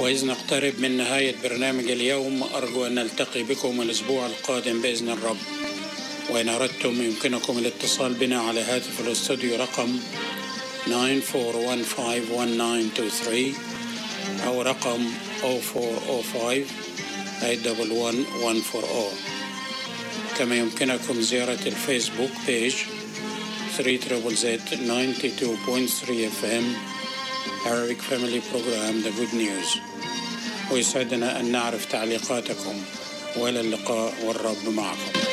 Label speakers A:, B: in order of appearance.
A: وإذ نقترب من نهاية برنامج اليوم أرجو أن نلتقي بكم الأسبوع القادم بإذن الرب. وإن أردتم يمكنكم الاتصال بنا على هاتف الاستوديو رقم 94151923 أو رقم 0405-811-140. كما يمكنكم زيارة الفيسبوك بيج 3ZZZ92.3 FM Arabic Family Program The Good News. ويسعدنا أن نعرف تعليقاتكم، وإلى اللقاء والرب معكم.